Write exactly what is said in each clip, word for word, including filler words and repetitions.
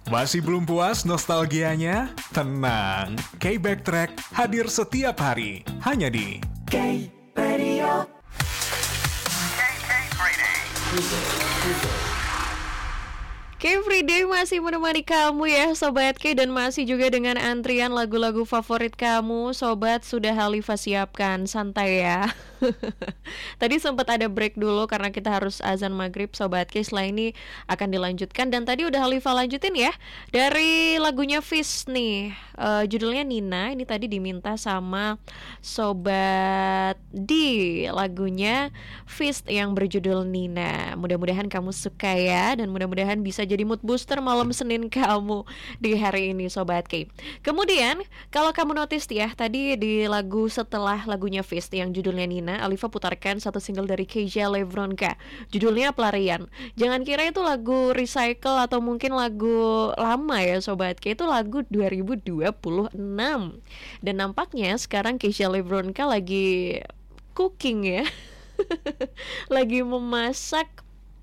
Masih belum puas nostalgianya? Tenang, K-Backtrack hadir setiap hari, hanya di K-Radio. K-Friday masih menemani kamu ya Sobat K, dan masih juga dengan antrian lagu-lagu favorit kamu. Sobat, sudah Halifa siapkan, santai ya. Tadi sempat ada break dulu karena kita harus azan maghrib Sobat K. Setelah ini akan dilanjutkan, dan tadi udah Halifa lanjutin ya dari lagunya Fist nih, uh, judulnya Nina. Ini tadi diminta sama Sobat D, lagunya Fist yang berjudul Nina. Mudah-mudahan kamu suka ya, dan mudah-mudahan bisa jadi mood booster malam Senin kamu di hari ini Sobat K. Kemudian kalau kamu notice ya, tadi di lagu setelah lagunya Fist yang judulnya Nina, Alifa putarkan satu single dari Keisha Levronka, judulnya Pelarian. Jangan kira itu lagu recycle atau mungkin lagu lama ya Sobat K, itu lagu dua ribu dua puluh enam. Dan nampaknya sekarang Keisha Levronka lagi cooking ya. Lagi memasak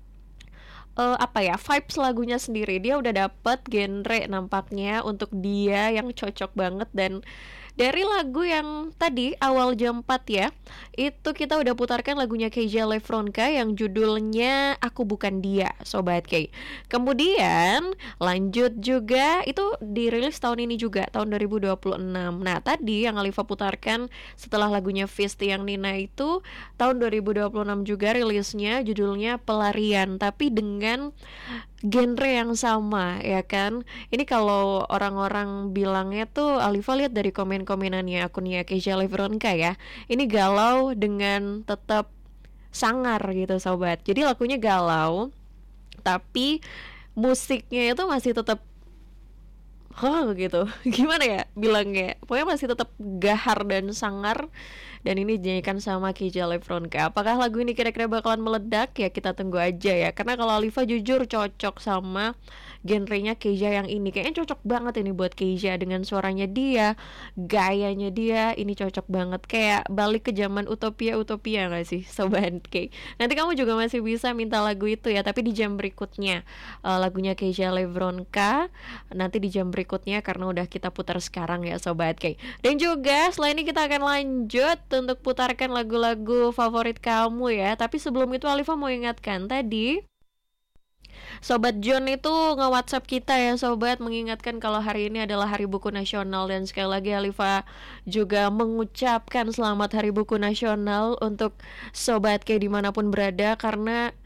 Uh, apa ya, vibes lagunya sendiri. Dia udah dapet genre nampaknya untuk dia yang cocok banget. Dan dari lagu yang tadi awal jam empat ya, itu kita udah putarkan lagunya Keisha Levronka yang judulnya Aku Bukan Dia Sobat K. Kemudian lanjut juga, itu dirilis tahun ini juga, tahun dua ribu dua puluh enam. Nah tadi yang Alifa putarkan setelah lagunya Fist yang Nina itu tahun dua ribu dua puluh enam juga rilisnya, judulnya Pelarian, tapi dengan genre yang sama ya kan. Ini kalau orang-orang bilangnya tuh, Alifa lihat dari komen-komenannya akunnya Keisha Levronka ya, ini galau dengan tetap sangar gitu Sobat. Jadi lagunya galau tapi musiknya itu masih tetap huh gitu. Gimana ya bilangnya, pokoknya masih tetap gahar dan sangar. Dan ini dinyanyikan sama Keisha Levronka. Apakah lagu ini kira-kira bakalan meledak? Ya kita tunggu aja ya. Karena kalau Alifa jujur cocok sama genrenya Keisha yang ini. Kayaknya cocok banget ini buat Keisha, dengan suaranya dia, gayanya dia, ini cocok banget. Kayak balik ke zaman utopia-utopia gak sih Sobat K? Nanti kamu juga masih bisa minta lagu itu ya, tapi di jam berikutnya, uh, lagunya Keisha Levronka nanti di jam berikutnya karena udah kita putar sekarang ya Sobat K. Dan juga setelah ini kita akan lanjut untuk putarkan lagu-lagu favorit kamu ya. Tapi sebelum itu Alifa mau ingatkan, tadi Sobat John itu nge-WhatsApp kita ya Sobat, mengingatkan kalau hari ini adalah Hari Buku Nasional. Dan sekali lagi Alifa juga mengucapkan selamat Hari Buku Nasional untuk Sobat K dimanapun berada. Karena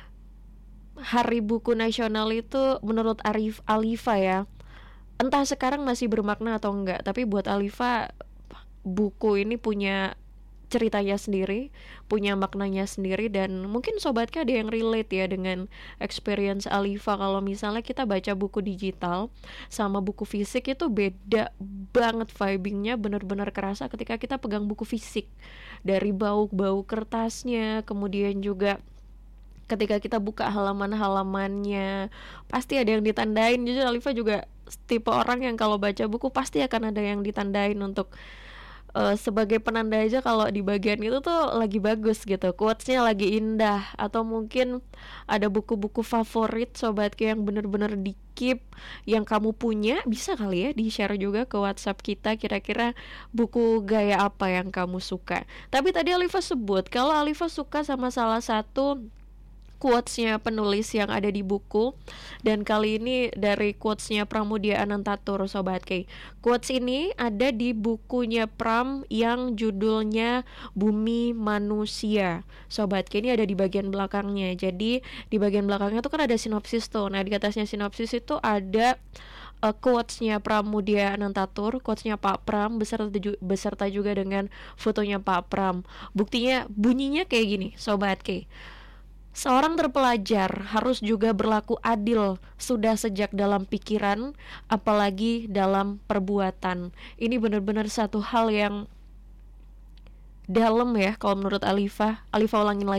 Hari Buku Nasional itu menurut Arif Alifa ya, entah sekarang masih bermakna atau enggak, tapi buat Alifa buku ini punya ceritanya sendiri, punya maknanya sendiri. Dan mungkin Sobat K ada yang relate ya dengan experience Alifa. Kalau misalnya kita baca buku digital sama buku fisik itu beda banget vibingnya, bener-bener kerasa ketika kita pegang buku fisik. Dari bau-bau kertasnya, kemudian juga ketika kita buka halaman-halamannya pasti ada yang ditandain. Jadi Alifa juga tipe orang yang kalau baca buku pasti akan ada yang ditandain untuk Uh, sebagai penanda aja kalau di bagian itu tuh lagi bagus gitu, quotes-nya lagi indah. Atau mungkin ada buku-buku favorit Sobat K yang bener-bener di keep, yang kamu punya, bisa kali ya di-share juga ke WhatsApp kita, kira-kira buku gaya apa yang kamu suka. Tapi tadi Alifa sebut kalau Alifa suka sama salah satu quotes-nya penulis yang ada di buku, dan kali ini dari quotes-nya Pramudia Anantatur Sobat K. Quotes ini ada di bukunya Pram yang judulnya Bumi Manusia Sobat K. Ini ada di bagian belakangnya. Jadi di bagian belakangnya tuh kan ada sinopsis tuh. Nah di atasnya sinopsis itu ada uh, quotes-nya Pramudia Anantatur, quotes-nya Pak Pram beserta, ju- beserta juga dengan fotonya Pak Pram. Buktinya bunyinya kayak gini Sobat K. Seorang terpelajar harus juga berlaku adil sudah sejak dalam pikiran, apalagi dalam perbuatan. Ini benar-benar satu hal yang dalam ya kalau menurut Alifa. Alifa ulangin lagi ya.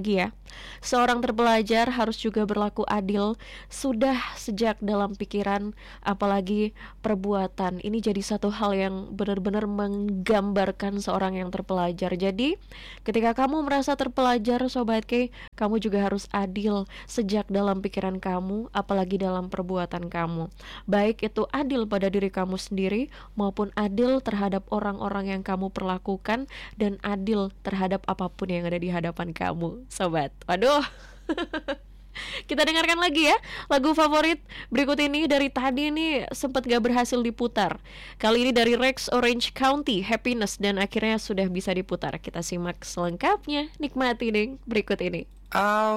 Seorang terpelajar harus juga berlaku adil sudah sejak dalam pikiran, apalagi perbuatan. Ini jadi satu hal yang benar-benar menggambarkan seorang yang terpelajar. Jadi, ketika kamu merasa terpelajar, Sobat K, kamu juga harus adil sejak dalam pikiran kamu, apalagi dalam perbuatan kamu. Baik itu adil pada diri kamu sendiri, maupun adil terhadap orang-orang yang kamu perlakukan, dan adil terhadap apapun yang ada di hadapan kamu, Sobat. Waduh. Kita dengarkan lagi ya lagu favorit berikut ini. Dari tadi ini sempat gak berhasil diputar. Kali ini dari Rex Orange County, Happiness, dan akhirnya sudah bisa diputar. Kita simak selengkapnya. Nikmati deh berikut ini. I'll